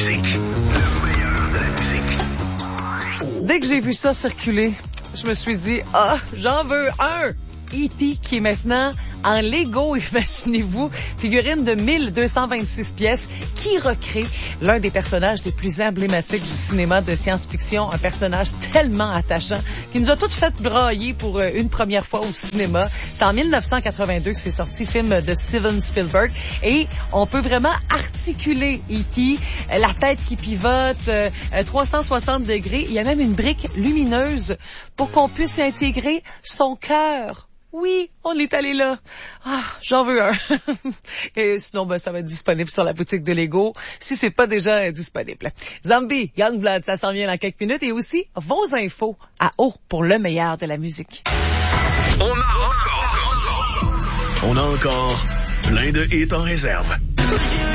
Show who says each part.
Speaker 1: musique. Le meilleur de la musique.
Speaker 2: Dès que j'ai vu ça circuler, je me suis dit, j'en veux un! E.T. qui est maintenant en Lego, imaginez-vous, figurine de 1226 pièces qui recrée l'un des personnages les plus emblématiques du cinéma de science-fiction, un personnage tellement attachant qui nous a toutes fait brailler pour une première fois au cinéma. C'est en 1982 que c'est sorti, film de Steven Spielberg, et on peut vraiment articuler E.T., la tête qui pivote, 360 degrés. Il y a même une brique lumineuse pour qu'on puisse intégrer son cœur. Oui, on est allé là. J'en veux un. Et sinon, ça va être disponible sur la boutique de Lego, si c'est pas déjà disponible. Zombie, Youngblood, ça s'en vient dans quelques minutes. Et aussi, vos infos à eau pour le meilleur de la musique.
Speaker 1: On a encore plein de hits en réserve.